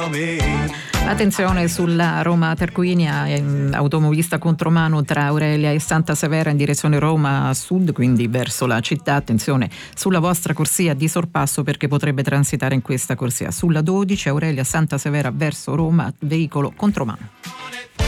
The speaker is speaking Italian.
Attenzione sulla Roma Tarquinia, automobilista contromano tra Aurelia e Santa Severa in direzione Roma Sud, quindi verso la città. Attenzione sulla vostra corsia di sorpasso perché potrebbe transitare in questa corsia. Sulla 12 Aurelia Santa Severa verso Roma, veicolo contromano.